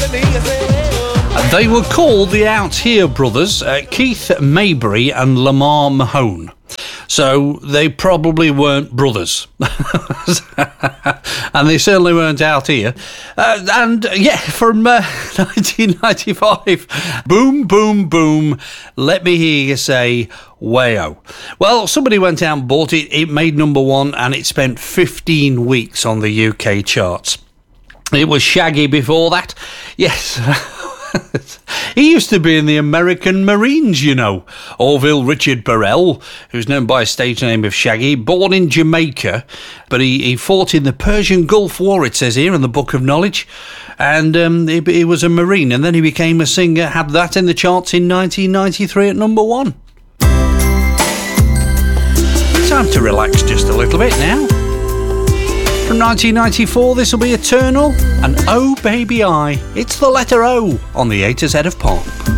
They were called the Out Here Brothers, Keith Maybury and Lamar Mahone. So they probably weren't brothers. And they certainly weren't out here. From 1995, Boom, Boom, Boom, Let Me Hear You Say, Wayo. Well, somebody went out and bought it. It made number one, and it spent 15 weeks on the UK charts. It was Shaggy before that. Yes. He used to be in the American Marines, you know. Orville Richard Burrell, who's known by a stage name of Shaggy, born in Jamaica, but he fought in the Persian Gulf War, it says here in the Book of Knowledge, and he was a Marine, and then he became a singer, had that in the charts in 1993 at number one. Time to relax just a little bit now. From 1994, this will be Eternal and Oh Baby I. It's the letter O on the A to Z of Pop.